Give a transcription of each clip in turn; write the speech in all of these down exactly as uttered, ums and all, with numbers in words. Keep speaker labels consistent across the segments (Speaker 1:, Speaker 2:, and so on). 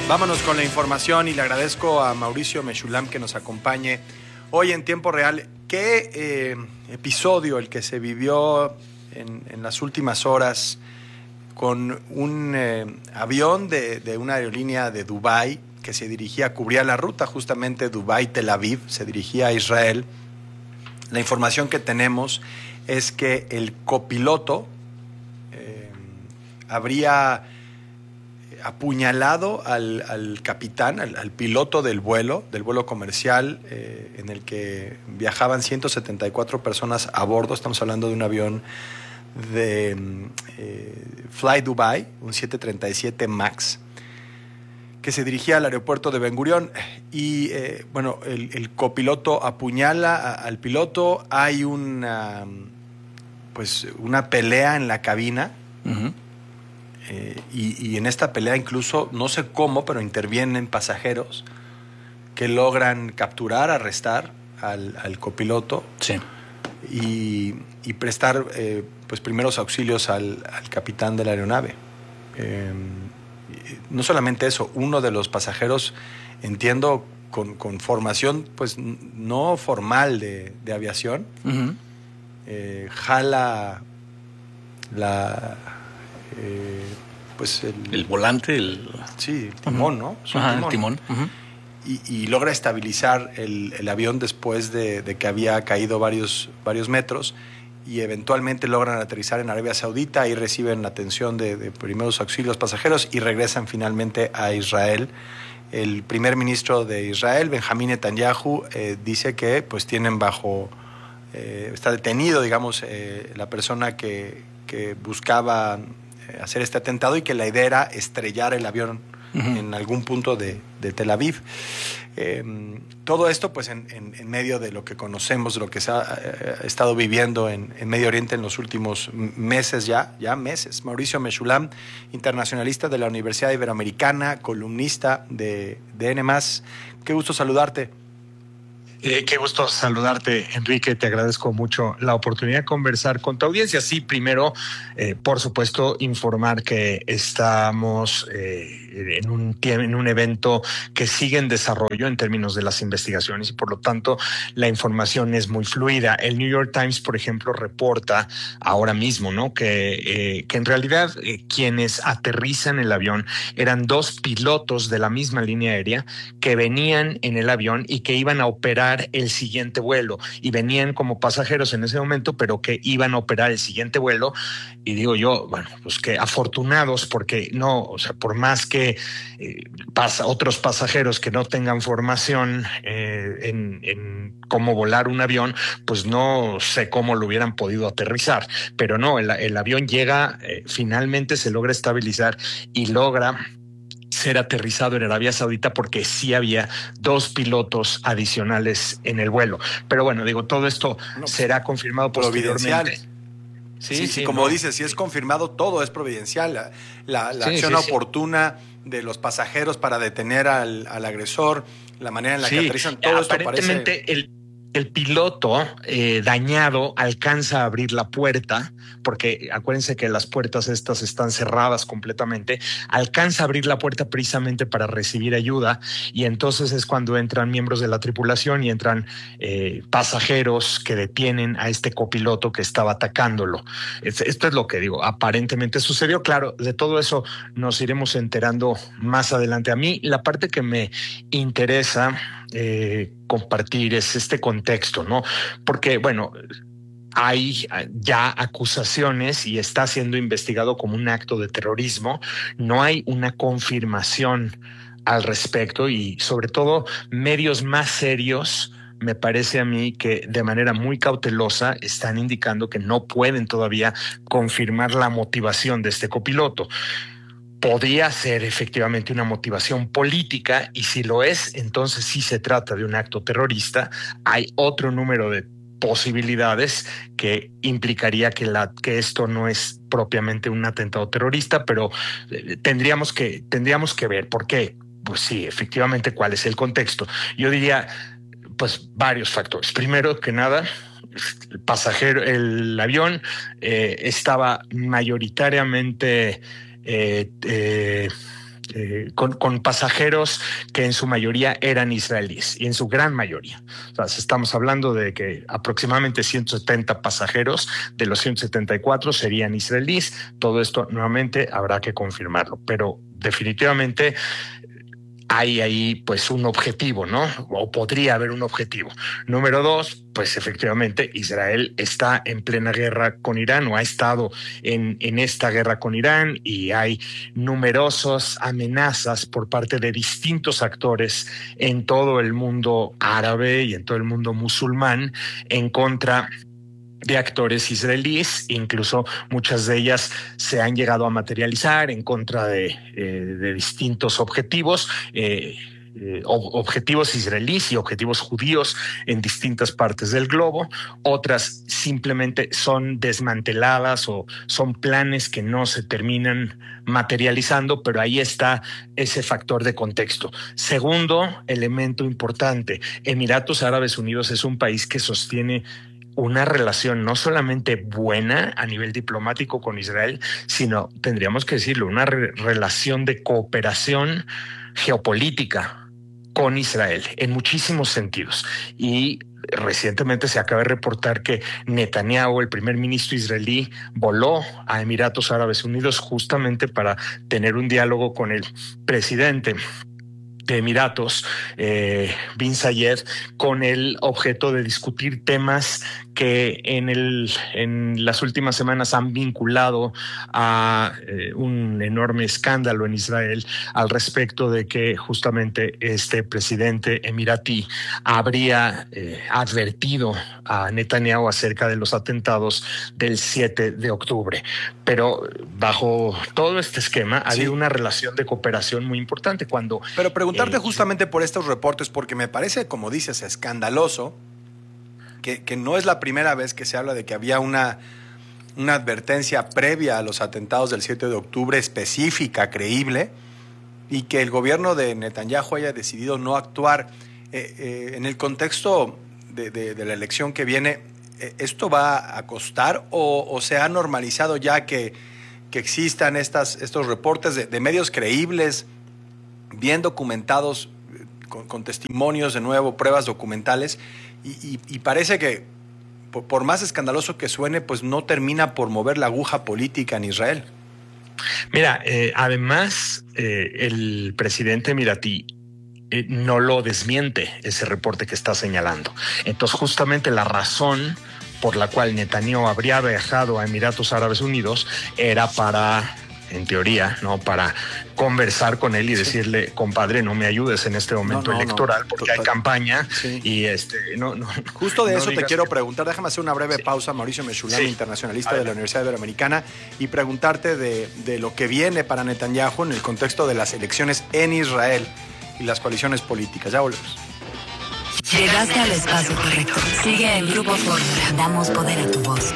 Speaker 1: Vámonos con la información y le agradezco a Mauricio Meshulam que nos acompañe hoy en tiempo real. ¿Qué eh, episodio el que se vivió en, en las últimas horas con un eh, avión de, de una aerolínea de Dubái que se dirigía, cubría la ruta justamente Dubái-Tel Aviv, se dirigía a Israel? La información que tenemos es que el copiloto eh, habría apuñalado al, al capitán, al, al piloto del vuelo, del vuelo comercial eh, en el que viajaban ciento setenta y cuatro personas a bordo. Estamos hablando de un avión de eh, Fly Dubai, un siete treinta y siete MAX, que se dirigía al aeropuerto de Ben Gurión. Y eh, bueno, el, el copiloto apuñala a, al piloto. Hay una, pues, una pelea en la cabina. Uh-huh. Eh, y, y en esta pelea incluso, no sé cómo, pero intervienen pasajeros que logran capturar, arrestar al, al copiloto.
Speaker 2: Sí.
Speaker 1: y, y prestar eh, pues primeros auxilios al, al capitán de la aeronave. Eh, no solamente eso, uno de los pasajeros, entiendo, con, con formación pues no formal de, de aviación, uh-huh. eh, jala la... Eh, pues el,
Speaker 2: el volante, el...
Speaker 1: Sí, el timón, uh-huh. ¿no?
Speaker 2: Ajá, timón. El timón. Uh-huh.
Speaker 1: Y, y logra estabilizar el, el avión después de, de que había caído varios, varios metros, y eventualmente logran aterrizar en Arabia Saudita y reciben la atención de, de primeros auxilios pasajeros y regresan finalmente a Israel. El primer ministro de Israel, Benjamín Netanyahu, eh, dice que pues tienen bajo... Eh, está detenido, digamos, eh, la persona que, que buscaba hacer este atentado, y que la idea era estrellar el avión uh-huh. en algún punto de, de Tel Aviv. Eh, todo esto pues en, en, en medio de lo que conocemos, de lo que se ha eh, estado viviendo en, en Medio Oriente en los últimos meses, ya, ya meses. Mauricio Meshulam, internacionalista de la Universidad Iberoamericana, columnista de, de N más. Qué gusto saludarte.
Speaker 3: Eh, qué gusto saludarte, Enrique. Te agradezco mucho la oportunidad de conversar con tu audiencia. Sí, primero, eh, por supuesto, informar que estamos eh, en, un, en un evento que sigue en desarrollo en términos de las investigaciones, y por lo tanto la información es muy fluida. El New York Times, por ejemplo, reporta ahora mismo, ¿no?, que, eh, que en realidad eh, quienes aterrizan el avión eran dos pilotos de la misma línea aérea que venían en el avión y que iban a operar el siguiente vuelo, y venían como pasajeros en ese momento, pero que iban a operar el siguiente vuelo. Y digo yo, bueno, pues que afortunados, porque no, o sea, por más que eh, pasa, otros pasajeros que no tengan formación eh, en, en cómo volar un avión, pues no sé cómo lo hubieran podido aterrizar, pero no, el, el avión llega, eh, finalmente se logra estabilizar y logra ser aterrizado en Arabia Saudita, porque sí había dos pilotos adicionales en el vuelo. Pero bueno, digo, todo esto no, será confirmado posteriormente.
Speaker 1: Sí, sí, sí, como no. dices, si es confirmado, todo es providencial. La, la, la sí, acción sí, oportuna sí. de los pasajeros para detener al, al agresor, la manera en la sí. que aterrizan, todo esto parece...
Speaker 3: Aparentemente el... El piloto eh, dañado alcanza a abrir la puerta, porque acuérdense que las puertas estas están cerradas completamente, alcanza a abrir la puerta precisamente para recibir ayuda, y entonces es cuando entran miembros de la tripulación y entran eh, pasajeros que detienen a este copiloto que estaba atacándolo. Esto es lo que digo, aparentemente sucedió. Claro, de todo eso nos iremos enterando más adelante. A mí la parte que me interesa Eh, compartir es este contexto, ¿no? Porque, bueno, hay ya acusaciones y está siendo investigado como un acto de terrorismo. No hay una confirmación al respecto, y sobre todo medios más serios, me parece a mí, que de manera muy cautelosa están indicando que no pueden todavía confirmar la motivación de este copiloto. Podría ser efectivamente una motivación política, y si lo es, entonces sí se trata de un acto terrorista. Hay otro número de posibilidades que implicaría que, la, que esto no es propiamente un atentado terrorista, pero eh, tendríamos que, tendríamos que ver por qué. Pues sí, efectivamente, cuál es el contexto. Yo diría, pues, varios factores. Primero que nada, el pasajero, el avión eh, estaba mayoritariamente... Eh, eh, eh, con, con pasajeros que en su mayoría eran israelíes y en su gran mayoría. O sea, estamos hablando de que aproximadamente ciento setenta pasajeros de los ciento setenta y cuatro serían israelíes. Todo esto nuevamente habrá que confirmarlo, pero definitivamente hay ahí pues un objetivo, ¿no? O podría haber un objetivo. Número dos, pues efectivamente Israel está en plena guerra con Irán o ha estado en, en esta guerra con Irán y hay numerosas amenazas por parte de distintos actores en todo el mundo árabe y en todo el mundo musulmán en contra de actores israelíes, incluso muchas de ellas se han llegado a materializar en contra de, eh, de distintos objetivos, eh, eh, objetivos israelíes y objetivos judíos en distintas partes del globo. Otras simplemente son desmanteladas o son planes que no se terminan materializando, pero ahí está ese factor de contexto. Segundo elemento importante, Emiratos Árabes Unidos es un país que sostiene una relación no solamente buena a nivel diplomático con Israel, sino, tendríamos que decirlo, una re- relación de cooperación geopolítica con Israel en muchísimos sentidos. Y recientemente se acaba de reportar que Netanyahu, el primer ministro israelí, voló a Emiratos Árabes Unidos justamente para tener un diálogo con el presidente de Emiratos, eh, Bin Zayed, con el objeto de discutir temas que en, el, en las últimas semanas han vinculado a eh, un enorme escándalo en Israel al respecto de que justamente este presidente emiratí habría eh, advertido a Netanyahu acerca de los atentados del siete de octubre. Pero bajo todo este esquema ha habido sí. una relación de cooperación muy importante. Cuando
Speaker 1: Pero preguntarte eh, justamente por estos reportes, porque me parece, como dices, escandaloso, Que, que no es la primera vez que se habla de que había una, una advertencia previa a los atentados del siete de octubre, específica, creíble, y que el gobierno de Netanyahu haya decidido no actuar. Eh, eh, en el contexto de, de, de la elección que viene, eh, ¿esto va a costar o, o se ha normalizado ya que, que existan estas, estos reportes de, de medios creíbles, bien documentados, con, con testimonios, de nuevo, pruebas documentales? Y, y, y parece que, por, por más escandaloso que suene, pues no termina por mover la aguja política en Israel.
Speaker 3: Mira, eh, además, eh, el presidente emiratí eh, no lo desmiente ese reporte que está señalando. Entonces, justamente la razón por la cual Netanyahu habría viajado a Emiratos Árabes Unidos era para, en teoría, ¿no? Para conversar con él y decirle, compadre, no me ayudes en este momento no, no, electoral no, porque total. hay campaña sí. y este no no
Speaker 1: justo de
Speaker 3: no
Speaker 1: eso te quiero que... preguntar. Déjame hacer una breve sí. pausa. Mauricio Meshulam, sí. internacionalista Adelante. de la Universidad Iberoamericana, y preguntarte de, de lo que viene para Netanyahu en el contexto de las elecciones en Israel y las coaliciones políticas. Ya volvemos.
Speaker 4: Llegaste al espacio correcto. Sigue el Grupo Fórmula. Damos poder a tu voz.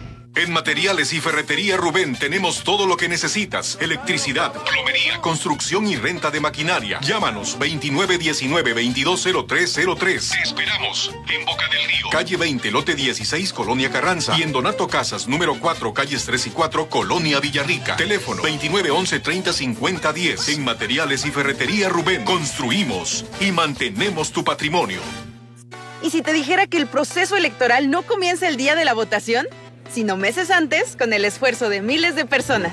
Speaker 5: En Materiales y Ferretería Rubén tenemos todo lo que necesitas. Electricidad, plomería, construcción y renta de maquinaria. Llámanos veintinueve diecinueve veintidós cero tres cero tres. Te esperamos en Boca del Río, calle veinte, lote dieciséis, Colonia Carranza. Y en Donato Casas, número cuatro, calles tres y cuatro, Colonia Villarrica. Teléfono veintinueve once treinta cincuenta diez. En Materiales y Ferretería Rubén construimos y mantenemos tu patrimonio.
Speaker 6: ¿Y si te dijera que el proceso electoral no comienza el día de la votación, sino meses antes, con el esfuerzo de miles de personas?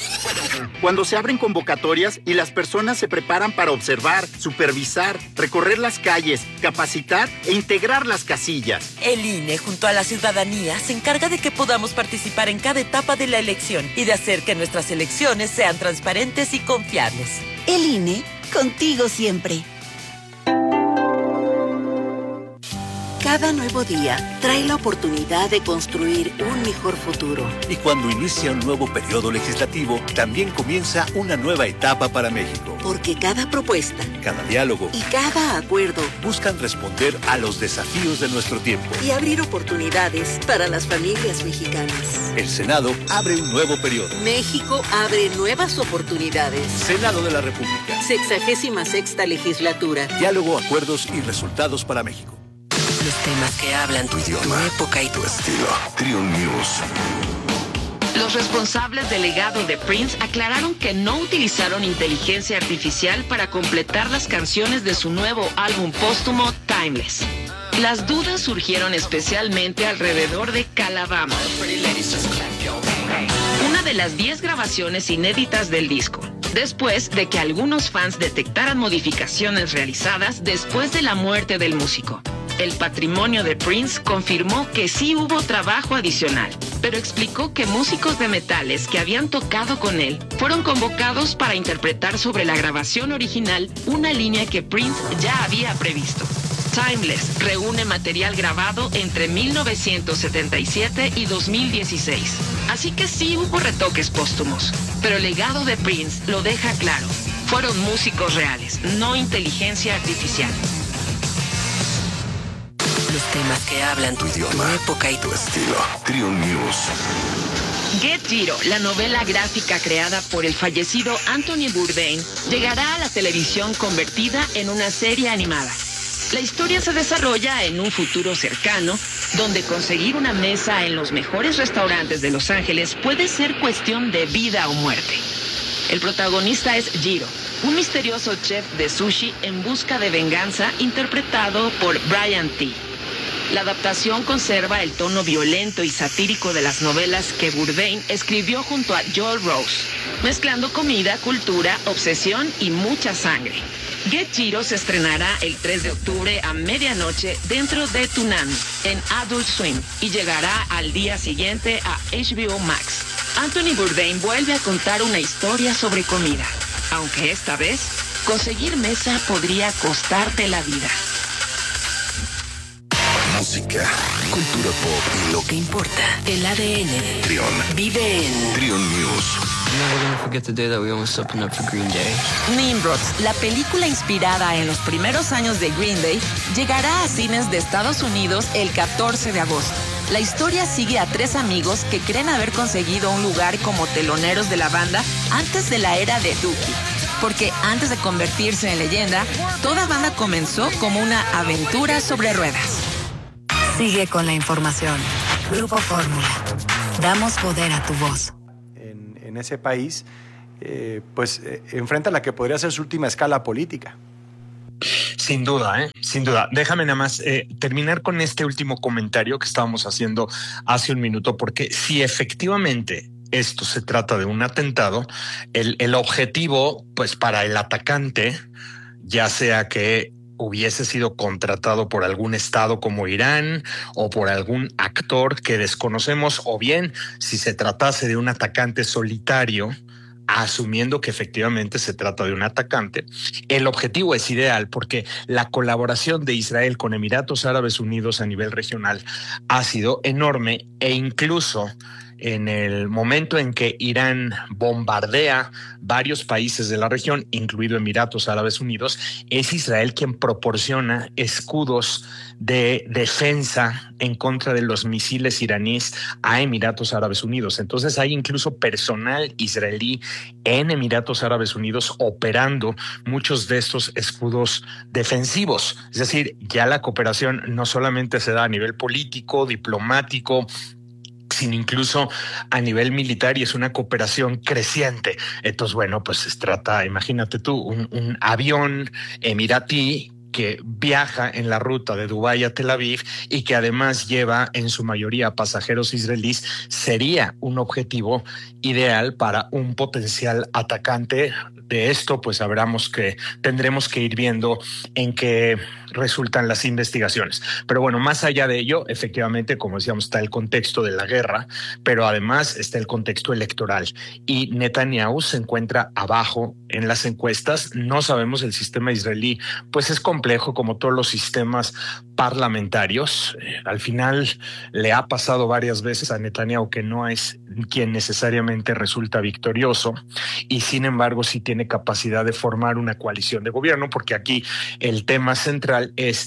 Speaker 7: Cuando se abren convocatorias y las personas se preparan para observar, supervisar, recorrer las calles, capacitar e integrar las casillas.
Speaker 8: El I N E, junto a la ciudadanía, se encarga de que podamos participar en cada etapa de la elección y de hacer que nuestras elecciones sean transparentes y confiables.
Speaker 4: El I N E, contigo siempre. Cada nuevo día trae la oportunidad de construir un mejor futuro.
Speaker 9: Y cuando inicia un nuevo periodo legislativo, también comienza una nueva etapa para México.
Speaker 4: Porque cada propuesta,
Speaker 9: cada diálogo
Speaker 4: y cada acuerdo
Speaker 9: buscan responder a los desafíos de nuestro tiempo
Speaker 4: y abrir oportunidades para las familias mexicanas.
Speaker 9: El Senado abre un nuevo periodo.
Speaker 4: México abre nuevas oportunidades.
Speaker 9: Senado de la República.
Speaker 4: Sexagésima sexta legislatura.
Speaker 9: Diálogo, acuerdos y resultados para México.
Speaker 4: Los temas que hablan tu idioma, tu época y
Speaker 10: tu estilo. Triun News. Los responsables del legado de Prince aclararon que no utilizaron inteligencia artificial para completar las canciones de su nuevo álbum póstumo Timeless. Las dudas surgieron especialmente alrededor de Calabama, una de las diez grabaciones inéditas del disco, después de que algunos fans detectaran modificaciones realizadas después de la muerte del músico. El patrimonio de Prince confirmó que sí hubo trabajo adicional, pero explicó que músicos de metales que habían tocado con él fueron convocados para interpretar sobre la grabación original una línea que Prince ya había previsto. Timeless reúne material grabado entre mil novecientos setenta y siete y dos mil dieciséis, así que sí hubo retoques póstumos, pero el legado de Prince lo deja claro. Fueron músicos reales, no inteligencia artificial.
Speaker 4: Los temas que hablan tu idioma, tu época y tu estilo.
Speaker 11: Trion News.
Speaker 10: Get Giro, la novela gráfica creada por el fallecido Anthony Bourdain, llegará a la televisión convertida en una serie animada. La historia se desarrolla en un futuro cercano, donde conseguir una mesa en los mejores restaurantes de Los Ángeles puede ser cuestión de vida o muerte. El protagonista es Jiro, un misterioso chef de sushi en busca de venganza, interpretado por Brian T. La adaptación conserva el tono violento y satírico de las novelas que Bourdain escribió junto a Joel Rose, mezclando comida, cultura, obsesión y mucha sangre. Get Giro se estrenará el tres de octubre a medianoche dentro de Toonami en Adult Swim y llegará al día siguiente a H B O Max. Anthony Bourdain vuelve a contar una historia sobre comida, aunque esta vez conseguir mesa podría costarte la vida.
Speaker 11: Música, cultura pop y lo que importa.
Speaker 4: El A D N.
Speaker 11: Trion.
Speaker 4: Vive en
Speaker 11: Trion News.
Speaker 8: Nimrod, la película inspirada en los primeros años de Green Day, llegará a cines de Estados Unidos el catorce de agosto. La historia sigue a tres amigos que creen haber conseguido un lugar como teloneros de la banda antes de la era de Dookie. Porque antes de convertirse en leyenda, toda banda comenzó como una aventura sobre ruedas.
Speaker 12: Sigue con la información. Grupo Fórmula. Damos poder a tu voz.
Speaker 1: En, en ese país, eh, pues eh, enfrenta la que podría ser su última escala política.
Speaker 3: Sin duda, ¿eh? Sin duda. Déjame nada más eh, terminar con este último comentario que estábamos haciendo hace un minuto, porque si efectivamente esto se trata de un atentado, el, el objetivo, pues para el atacante, ya sea que hubiese sido contratado por algún estado como Irán o por algún actor que desconocemos, o bien si se tratase de un atacante solitario, asumiendo que efectivamente se trata de un atacante, el objetivo es ideal porque la colaboración de Israel con Emiratos Árabes Unidos a nivel regional ha sido enorme, e incluso en el momento en que Irán bombardea varios países de la región, incluido Emiratos Árabes Unidos, es Israel quien proporciona escudos de defensa en contra de los misiles iraníes a Emiratos Árabes Unidos. Entonces hay incluso personal israelí en Emiratos Árabes Unidos operando muchos de estos escudos defensivos. Es decir, ya la cooperación no solamente se da a nivel político, diplomático, sino incluso a nivel militar, y es una cooperación creciente. Entonces, bueno, pues se trata, imagínate tú, un, un avión emiratí que viaja en la ruta de Dubái a Tel Aviv y que además lleva en su mayoría pasajeros israelíes, sería un objetivo ideal para un potencial atacante. De esto, pues habremos que, tendremos que ir viendo en qué resultan las investigaciones. Pero bueno, más allá de ello, efectivamente, como decíamos, está el contexto de la guerra, pero además está el contexto electoral. Y Netanyahu se encuentra abajo en las encuestas. No sabemos, el sistema israelí, pues es complejo como todos los sistemas parlamentarios. Eh, al final le ha pasado varias veces a Netanyahu que no es quien necesariamente resulta victorioso, y sin embargo sí tiene capacidad de formar una coalición de gobierno, porque aquí el tema central es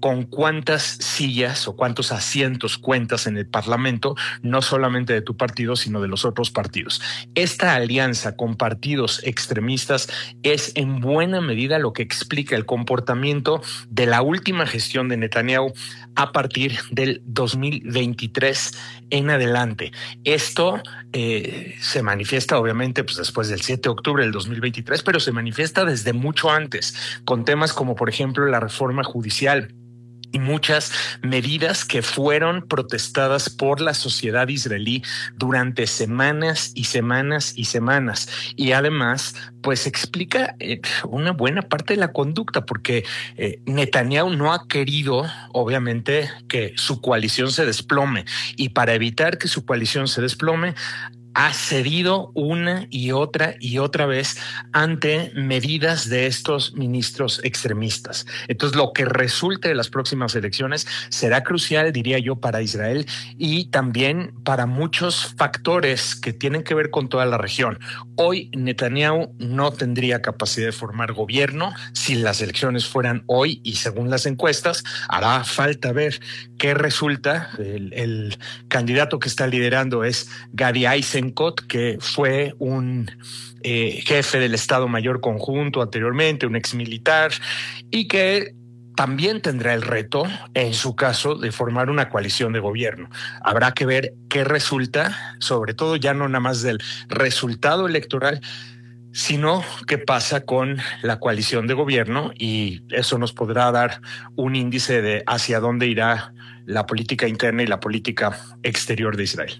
Speaker 3: con cuántas sillas o cuántos asientos cuentas en el Parlamento, no solamente de tu partido, sino de los otros partidos. Esta alianza con partidos extremistas es en buena medida lo que explica el comportamiento de la última gestión de Netanyahu a partir del dos mil veintitrés en adelante. Esto eh, se manifiesta obviamente pues, después del siete de octubre del dos mil veintitrés, pero se manifiesta desde mucho antes, con temas como por ejemplo la reforma judicial y muchas medidas que fueron protestadas por la sociedad israelí durante semanas y semanas y semanas. Y además, pues explica eh, una buena parte de la conducta, porque eh, Netanyahu no ha querido, obviamente, que su coalición se desplome. Y para evitar que su coalición se desplome, ha cedido una y otra y otra vez ante medidas de estos ministros extremistas. Entonces, lo que resulte de las próximas elecciones será crucial, diría yo, para Israel y también para muchos factores que tienen que ver con toda la región. Hoy Netanyahu no tendría capacidad de formar gobierno si las elecciones fueran hoy, y según las encuestas hará falta ver qué resulta. El, el candidato que está liderando es Gadi Eisenkot, que fue un eh, jefe del Estado Mayor Conjunto anteriormente, un exmilitar, y que también tendrá el reto, en su caso, de formar una coalición de gobierno. Habrá que ver qué resulta, sobre todo ya no nada más del resultado electoral, sino qué pasa con la coalición de gobierno, y eso nos podrá dar un índice de hacia dónde irá la política interna y la política exterior de Israel.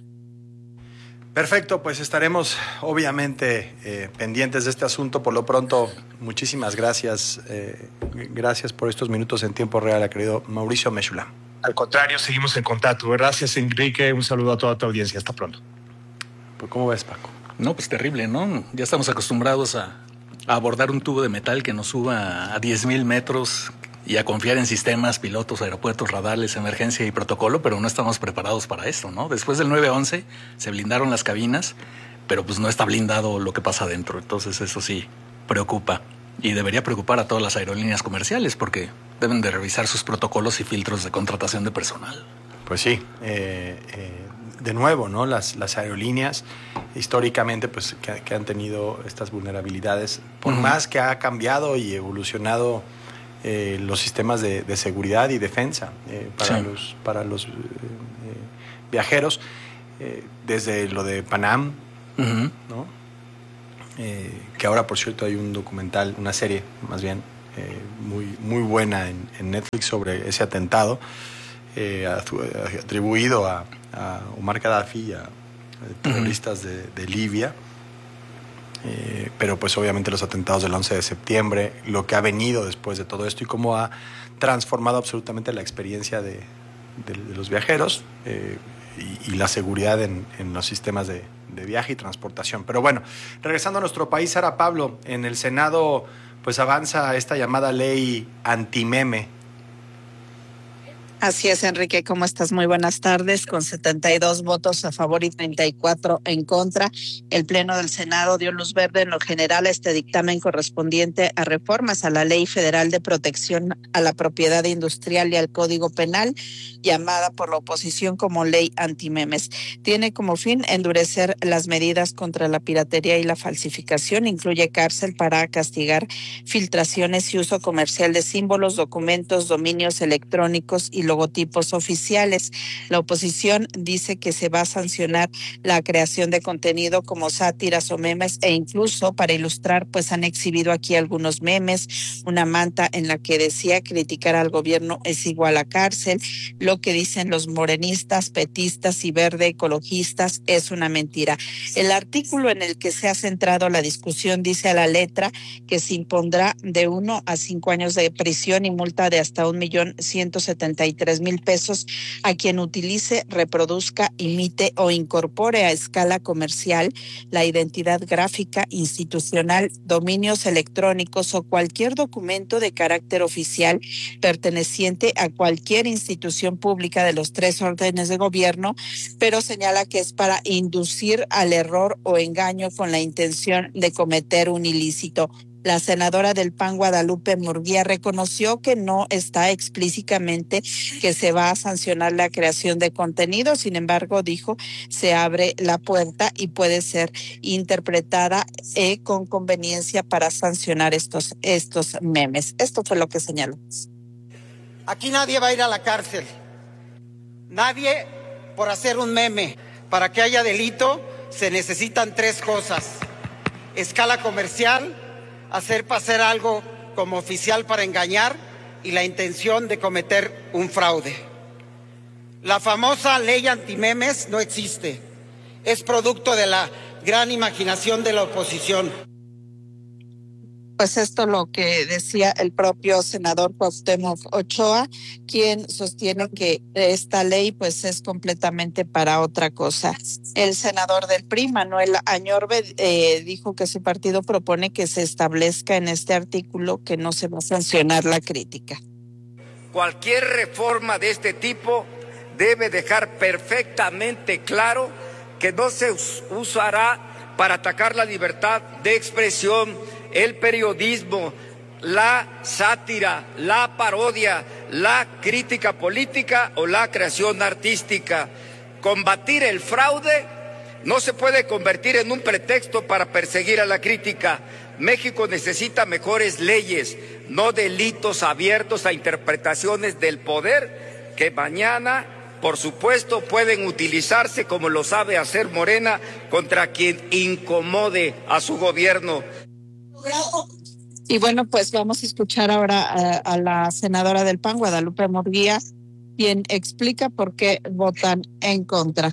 Speaker 1: Perfecto, pues estaremos obviamente eh, pendientes de este asunto. Por lo pronto, muchísimas gracias. Eh, gracias por estos minutos en tiempo real, querido Mauricio Meshulam.
Speaker 3: Al contrario, seguimos en contacto. Gracias, Enrique. Un saludo a toda tu audiencia. Hasta pronto.
Speaker 1: Pues, ¿cómo ves, Paco?
Speaker 2: No, pues terrible, ¿no? Ya estamos acostumbrados a, a abordar un tubo de metal que nos suba a diez mil metros y a confiar en sistemas, pilotos, aeropuertos, radares, emergencia y protocolo, pero no estamos preparados para esto, ¿no? Después del nueve once se blindaron las cabinas, pero pues no está blindado lo que pasa adentro. Entonces eso sí preocupa, y debería preocupar a todas las aerolíneas comerciales, porque deben de revisar sus protocolos y filtros de contratación de personal.
Speaker 1: Pues sí, eh, eh, de nuevo, ¿no? Las, las aerolíneas históricamente pues que, que han tenido estas vulnerabilidades, por uh-huh. más que ha cambiado y evolucionado Eh, los sistemas de, de seguridad y defensa eh, para, sí. los, para los eh, eh, viajeros, eh, desde lo de Panam, uh-huh. ¿no? Eh, que ahora, por cierto, hay un documental, una serie más bien, eh, muy, muy buena en, en Netflix sobre ese atentado eh, atribuido a, a Omar Gaddafi y a, a terroristas uh-huh. de, de Libia. Eh, pero pues obviamente los atentados del once de septiembre, lo que ha venido después de todo esto y cómo ha transformado absolutamente la experiencia de, de, de los viajeros eh, y, y la seguridad en, en los sistemas de, de viaje y transportación. Pero bueno, regresando a nuestro país, Sara Pablo, en el Senado pues avanza esta llamada ley antimeme.
Speaker 13: Así es, Enrique, ¿cómo estás? Muy buenas tardes. Con setenta y dos votos a favor y treinta y cuatro en contra, el Pleno del Senado dio luz verde en lo general a este dictamen correspondiente a reformas a la Ley Federal de Protección a la Propiedad Industrial y al Código Penal, llamada por la oposición como Ley Antimemes. Tiene como fin endurecer las medidas contra la piratería y la falsificación. Incluye cárcel para castigar filtraciones y uso comercial de símbolos, documentos, dominios electrónicos y logotipos oficiales. La oposición dice que se va a sancionar la creación de contenido como sátiras o memes, e incluso para ilustrar, pues han exhibido aquí algunos memes, una manta en la que decía criticar al gobierno es igual a cárcel. Lo que dicen los morenistas, petistas y verde ecologistas es una mentira. El artículo en el que se ha centrado la discusión dice a la letra que se impondrá de uno a cinco años de prisión y multa de hasta un millón ciento setenta y tres mil pesos a quien utilice, reproduzca, imite o incorpore a escala comercial la identidad gráfica, institucional, dominios electrónicos o cualquier documento de carácter oficial perteneciente a cualquier institución pública de los tres órdenes de gobierno, pero señala que es para inducir al error o engaño con la intención de cometer un ilícito. La senadora del P A N, Guadalupe Murguía, reconoció que no está explícitamente que se va a sancionar la creación de contenido. Sin embargo, dijo, se abre la puerta y puede ser interpretada eh, con conveniencia para sancionar estos, estos memes. Esto fue lo que señaló.
Speaker 14: Aquí nadie va a ir a la cárcel. Nadie por hacer un meme. Para que haya delito se necesitan tres cosas: escala comercial, hacer pasar algo como oficial para engañar y la intención de cometer un fraude. La famosa ley antimemes no existe. Es producto de la gran imaginación de la oposición.
Speaker 13: Pues esto lo que decía el propio senador Cuauhtémoc Ochoa, quien sostiene que esta ley pues es completamente para otra cosa. El senador del P R I, Manuel Añorbe, eh, dijo que su partido propone que se establezca en este artículo que no se va a sancionar la crítica.
Speaker 15: Cualquier reforma de este tipo debe dejar perfectamente claro que no se usará para atacar la libertad de expresión, el periodismo, la sátira, la parodia, la crítica política o la creación artística. Combatir el fraude no se puede convertir en un pretexto para perseguir a la crítica. México necesita mejores leyes, no delitos abiertos a interpretaciones del poder que mañana, por supuesto, pueden utilizarse, como lo sabe hacer Morena, contra quien incomode a su gobierno.
Speaker 13: Y bueno, pues vamos a escuchar ahora a, a la senadora del P A N, Guadalupe Murguía, quien explica por qué votan en contra.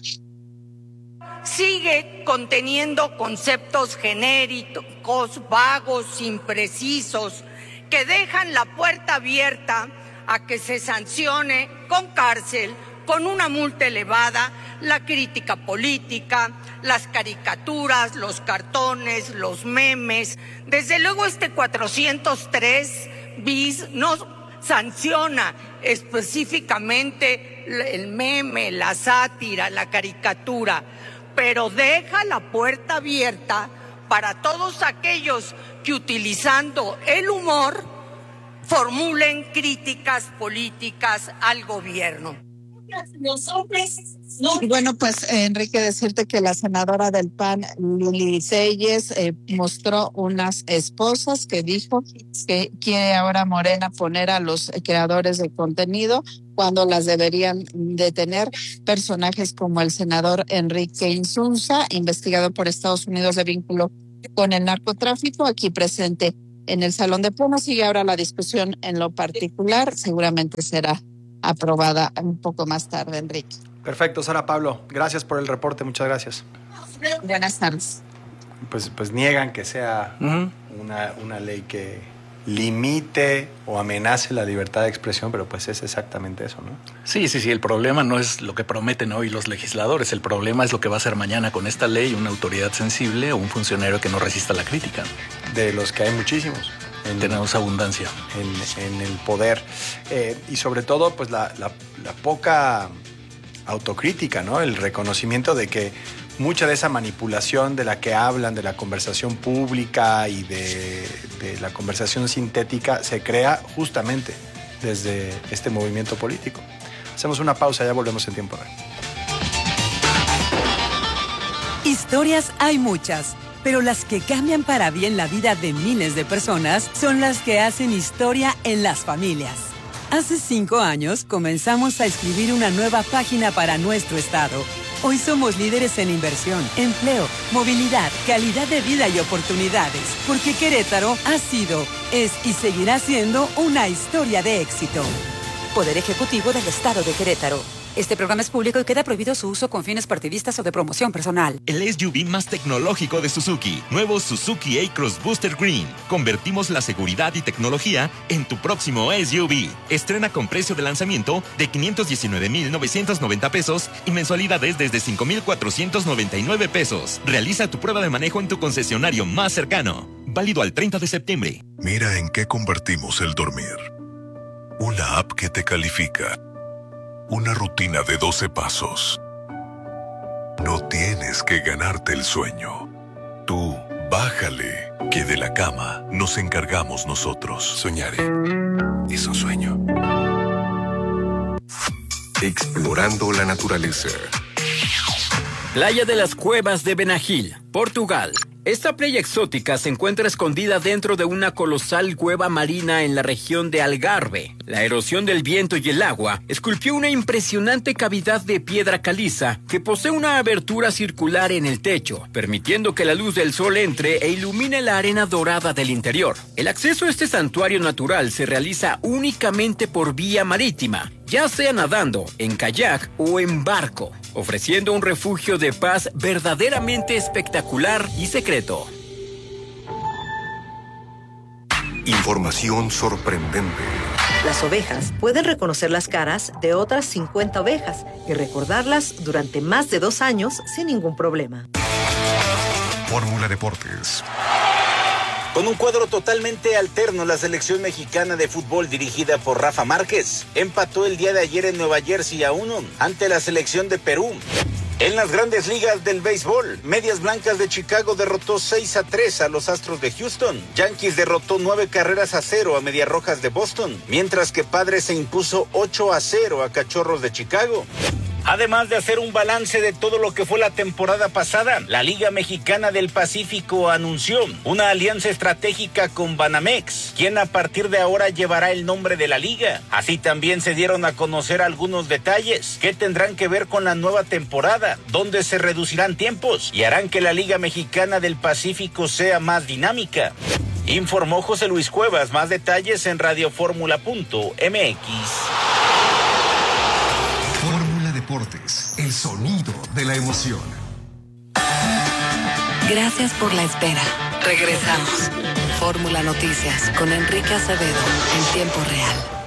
Speaker 16: Sigue conteniendo conceptos genéricos, vagos, imprecisos, que dejan la puerta abierta a que se sancione con cárcel, con una multa elevada, la crítica política, las caricaturas, los cartones, los memes. Desde luego este cuatrocientos tres bis no sanciona específicamente el meme, la sátira, la caricatura, pero deja la puerta abierta para todos aquellos que, utilizando el humor, formulen críticas políticas al gobierno.
Speaker 13: Bueno, pues eh, Enrique, decirte que la senadora del P A N, Lili Telles, eh, mostró unas esposas que dijo que quiere ahora Morena poner a los creadores de contenido cuando las deberían detener personajes como el senador Enrique Insunza, investigado por Estados Unidos de vínculo con el narcotráfico, aquí presente en el Salón de Pleno. Sigue ahora la discusión en lo particular, seguramente será aprobada un poco más tarde, Enrique.
Speaker 1: Perfecto, Sara Pablo. Gracias por el reporte, muchas gracias.
Speaker 13: Buenas tardes.
Speaker 1: Pues, pues niegan que sea uh-huh. una, una ley que limite o amenace la libertad de expresión, pero pues es exactamente eso, ¿no?
Speaker 2: Sí, sí, sí, el problema no es lo que prometen hoy los legisladores, el problema es lo que va a hacer mañana con esta ley una autoridad sensible o un funcionario que no resista la crítica.
Speaker 1: De los que hay muchísimos.
Speaker 2: En, Tenemos abundancia.
Speaker 1: En, en el poder. Eh, y sobre todo, pues la, la, la poca autocrítica, ¿no? El reconocimiento de que mucha de esa manipulación de la que hablan, de la conversación pública y de, de la conversación sintética, se crea justamente desde este movimiento político. Hacemos una pausa, ya volvemos en tiempo real.
Speaker 17: Historias hay muchas, pero las que cambian para bien la vida de miles de personas son las que hacen historia en las familias. Hace cinco años comenzamos a escribir una nueva página para nuestro estado. Hoy somos líderes en inversión, empleo, movilidad, calidad de vida y oportunidades, porque Querétaro ha sido, es y seguirá siendo una historia de éxito.
Speaker 18: Poder Ejecutivo del Estado de Querétaro. Este programa es público y queda prohibido su uso con fines partidistas o de promoción personal.
Speaker 19: El S U V más tecnológico de Suzuki. Nuevo Suzuki A-Cross Booster Green. Convertimos la seguridad y tecnología en tu próximo S U V. Estrena con precio de lanzamiento de quinientos diecinueve mil novecientos noventa pesos y mensualidades desde cinco mil cuatrocientos noventa y nueve pesos. Realiza tu prueba de manejo en tu concesionario más cercano. Válido al treinta de septiembre.
Speaker 20: Mira en qué convertimos el dormir. Una app que te califica. Una rutina de doce pasos. No tienes que ganarte el sueño. Tú Bájale, que de la cama nos encargamos nosotros.
Speaker 11: Soñaré. Es un sueño. Explorando la naturaleza.
Speaker 21: Playa de las Cuevas de Benagil, Portugal. Esta playa exótica se encuentra escondida dentro de una colosal cueva marina en la región de Algarve. La erosión del viento y el agua esculpió una impresionante cavidad de piedra caliza que posee una abertura circular en el techo, permitiendo que la luz del sol entre e ilumine la arena dorada del interior. El acceso a este santuario natural se realiza únicamente por vía marítima, ya sea nadando, en kayak o en barco, ofreciendo un refugio de paz verdaderamente espectacular y secreto.
Speaker 11: Información sorprendente.
Speaker 22: Las ovejas pueden reconocer las caras de otras cincuenta ovejas y recordarlas durante más de dos años sin ningún problema.
Speaker 11: Fórmula Deportes.
Speaker 23: Con un cuadro totalmente alterno, la selección mexicana de fútbol dirigida por Rafa Márquez empató el día de ayer en Nueva Jersey a uno ante la selección de Perú. En las grandes ligas del béisbol, Medias Blancas de Chicago derrotó seis a tres a los Astros de Houston. Yankees derrotó nueve carreras a cero a Medias Rojas de Boston, mientras que Padres se impuso ocho a cero a Cachorros de Chicago. Además de hacer un balance de todo lo que fue la temporada pasada, la Liga Mexicana del Pacífico anunció una alianza estratégica con Banamex, quien a partir de ahora llevará el nombre de la liga. Así también se dieron a conocer algunos detalles que tendrán que ver con la nueva temporada, donde se reducirán tiempos y harán que la Liga Mexicana del Pacífico sea más dinámica. Informó José Luis Cuevas. Más detalles en radioformula punto m x.
Speaker 11: Deportes, el sonido de la emoción.
Speaker 12: Gracias por la espera. Regresamos. Fórmula Noticias con Enrique Acevedo en tiempo real.